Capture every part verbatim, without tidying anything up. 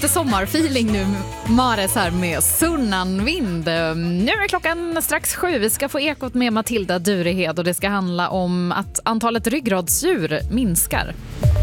lite sommarfeeling nu, Mares här med Sunnanvind. Nu är klockan strax sju. Vi ska få ekot med Matilda Durehed och det ska handla om att antalet ryggradsdjur minskar.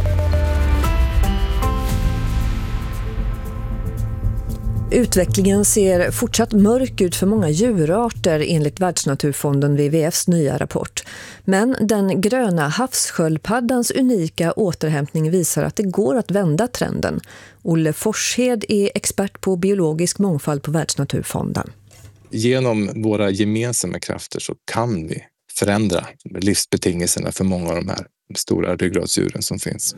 Utvecklingen ser fortsatt mörk ut för många djurarter enligt Världsnaturfonden W W F:s nya rapport. Men den gröna havssköldpaddans unika återhämtning visar att det går att vända trenden. Olle Forshed är expert på biologisk mångfald på Världsnaturfonden. Genom våra gemensamma krafter så kan vi förändra livsbetingelserna för många av de här stora ryggradsdjuren som finns.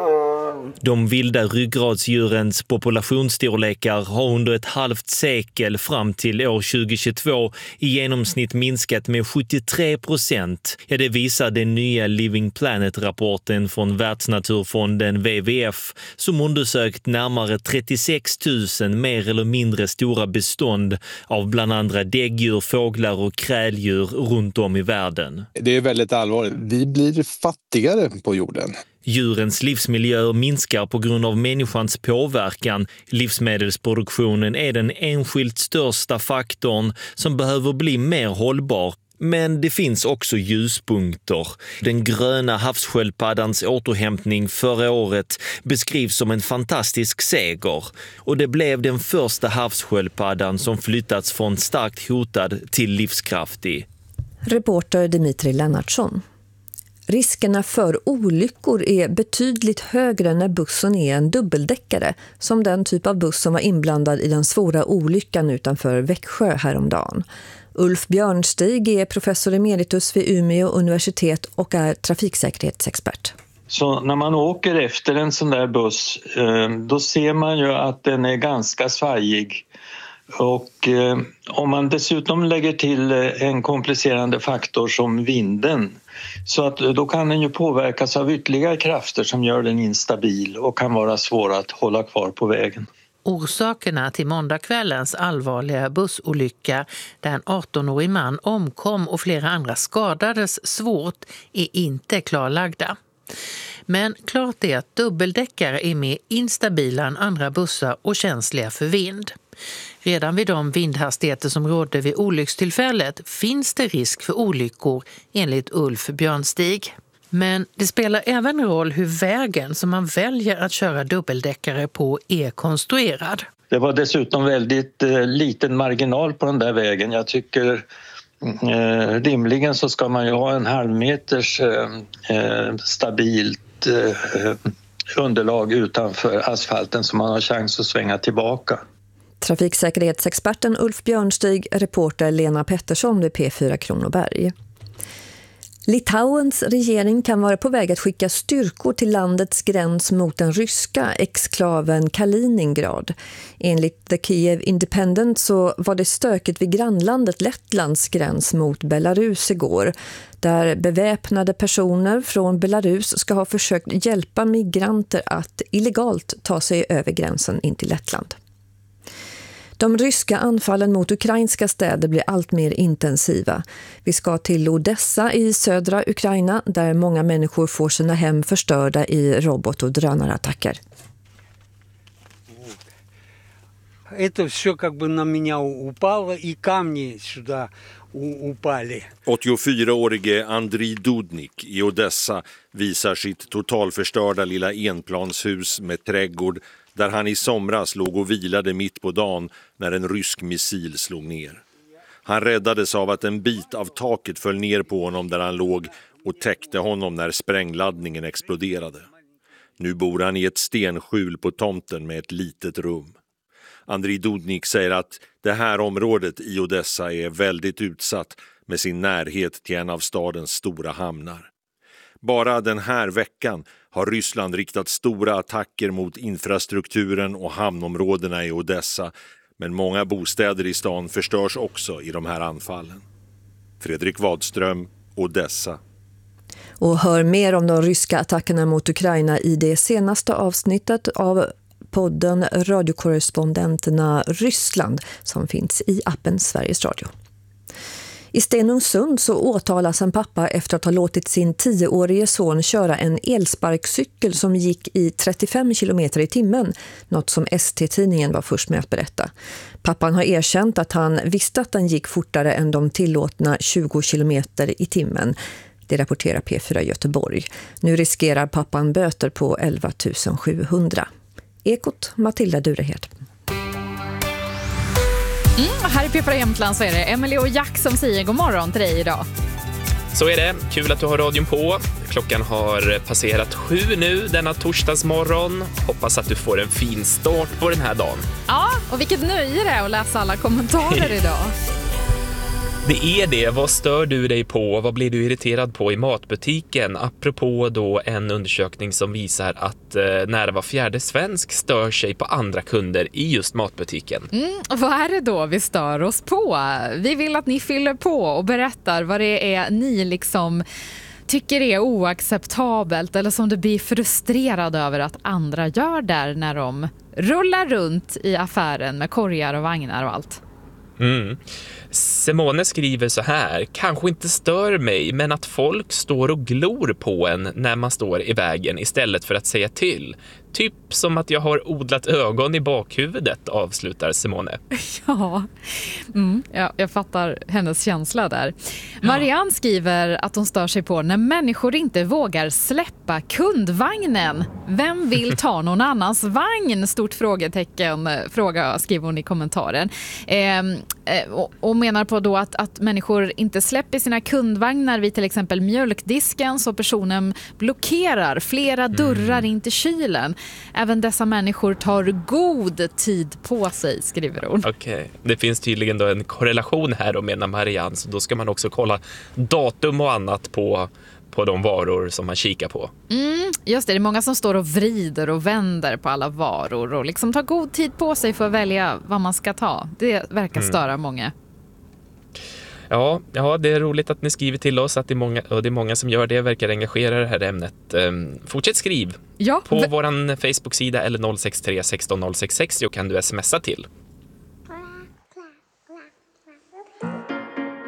De vilda ryggradsdjurens populationsstorlekar har under ett halvt sekel fram till år tjugohundratjugotvå i genomsnitt minskat med sjuttiotre procent. Ja, det visar den nya Living Planet-rapporten från Världsnaturfonden W W F som undersökt närmare trettiosex tusen mer eller mindre stora bestånd av bland andra däggdjur, fåglar och kräldjur runt om i världen. Det är väldigt allvarligt. Vi blir fattigare på jorden. Djurens livsmiljöer minskar på grund av människans påverkan. Livsmedelsproduktionen är den enskilt största faktorn som behöver bli mer hållbar. Men det finns också ljuspunkter. Den gröna havssköldpaddans återhämtning förra året beskrivs som en fantastisk seger. Och det blev den första havssköldpaddan som flyttats från starkt hotad till livskraftig. Reporter Dimitri Lennartsson. Riskerna för olyckor är betydligt högre när bussen är en dubbeldäckare, som den typ av buss som var inblandad i den svåra olyckan utanför Växjö häromdagen. Ulf Björnstig är professor emeritus vid Umeå universitet och är trafiksäkerhetsexpert. Så när man åker efter en sån där buss, då ser man ju att den är ganska svajig. Och eh, om man dessutom lägger till en komplicerande faktor som vinden, så att då kan den ju påverkas av ytterligare krafter som gör den instabil och kan vara svår att hålla kvar på vägen. Orsakerna till måndagskvällens allvarliga bussolycka där en arton-årig man omkom och flera andra skadades svårt är inte klarlagda. Men klart är att dubbeldäckare är mer instabila än andra bussar och känsliga för vind. Redan vid de vindhastigheter som rådde vid olyckstillfället finns det risk för olyckor enligt Ulf Björnstig. Men det spelar även roll hur vägen som man väljer att köra dubbeldäckare på är konstruerad. Det var dessutom väldigt eh, liten marginal på den där vägen. Jag tycker eh, rimligen så ska man ju ha en halvmeters eh, stabilt eh, underlag utanför asfalten så man har chans att svänga tillbaka. Trafiksäkerhetsexperten Ulf Björnstig, reporter Lena Pettersson vid P fyra Kronoberg. Litauens regering kan vara på väg att skicka styrkor till landets gräns mot den ryska exklaven Kaliningrad. Enligt The Kiev Independent så var det stökigt vid grannlandet Lettlands gräns mot Belarus igår, där beväpnade personer från Belarus ska ha försökt hjälpa migranter att illegalt ta sig över gränsen in till Lettland. De ryska anfallen mot ukrainska städer blir allt mer intensiva. Vi ska till Odessa i södra Ukraina där många människor får sina hem förstörda i robot- och drönarattacker. Это все как бы на меня упало и камни сюда упали. åttiofyraårige Andriy Dudnik i Odessa visar sitt totalförstörda lilla enplanshus med trädgård där han i somras låg och vilade mitt på dagen när en rysk missil slog ner. Han räddades av att en bit av taket föll ner på honom där han låg och täckte honom när sprängladdningen exploderade. Nu bor han i ett stenskjul på tomten med ett litet rum. Andriy Dudnik säger att det här området i Odessa är väldigt utsatt med sin närhet till en av stadens stora hamnar. Bara den här veckan har Ryssland riktat stora attacker mot infrastrukturen och hamnområdena i Odessa, men många bostäder i stan förstörs också i de här anfallen. Fredrik Wadström, Odessa. Och hör mer om de ryska attackerna mot Ukraina i det senaste avsnittet av podden Radiokorrespondenterna Ryssland som finns i appen Sveriges Radio. I Stenungsund så åtalas en pappa efter att ha låtit sin tioårige son köra en elsparkcykel som gick i trettiofem kilometer i timmen, något som S T-tidningen var först med att berätta. Pappan har erkänt att han visste att den gick fortare än de tillåtna tjugo kilometer i timmen. Det rapporterar P fyra Göteborg. Nu riskerar pappan böter på elva tusen sjuhundra. Ekot, Matilda Durehed. Mm, här i P fyra Jämtland så är det Emily och Jack som säger god morgon till dig idag. Så är det. Kul att du har radion på. Klockan har passerat sju nu denna torsdagsmorgon. Hoppas att du får en fin start på den här dagen. Ja, och vilket nöje det är att läsa alla kommentarer idag. Det är det. Vad stör du dig på? Vad blir du irriterad på i matbutiken? Apropå då en undersökning som visar att eh, nära var fjärde svensk stör sig på andra kunder i just matbutiken. Mm, vad är det då vi stör oss på? Vi vill att ni fyller på och berättar vad det är ni liksom tycker är oacceptabelt eller som du blir frustrerad över att andra gör där när de rullar runt i affären med korgar och vagnar och allt. Mm. Simone skriver så här: kanske inte stör mig, men att folk står och glor på en när man står i vägen istället för att säga till. Typ som att jag har odlat ögon i bakhuvudet, avslutar Simone. Ja, mm, ja jag fattar hennes känsla där. Marianne skriver att hon stör sig på när människor inte vågar släppa kundvagnen. Vem vill ta någon annans vagn? Stort frågetecken, fråga skriver hon i kommentaren. Ehm, och, och menar på då att, att människor inte släpper sina kundvagnar vid till exempel mjölkdisken så personen blockerar flera dörrar mm. in till kylen. Även dessa människor tar god tid på sig, skriver hon. Okej, okay. Det finns tydligen då en korrelation här då, menar Marianne, så då ska man också kolla datum och annat på, på de varor som man kikar på. Mm, just det, det är många som står och vrider och vänder på alla varor och liksom tar god tid på sig för att välja vad man ska ta. Det verkar störa mm. många. Ja, ja, det är roligt att ni skriver till oss att det är många, och det är många som gör det, verkar engagera det här ämnet. Um, fortsätt skriv ja, på v- vår Facebook-sida eller noll sex tre sexton noll sex sextio kan du smsa till.